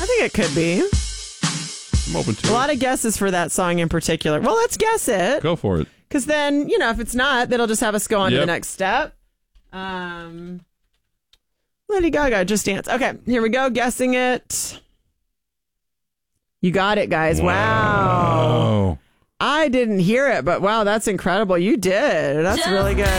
think it could be. I'm open to A lot of guesses for that song in particular. Well, let's guess it. Go for it. Because then, if it's not, that'll just have us go on to the Yep. next step. Lady Gaga, Just Dance. Okay, here we go. Guessing it. You got it, guys. Wow. I didn't hear it, but wow, that's incredible. You did. That's really good.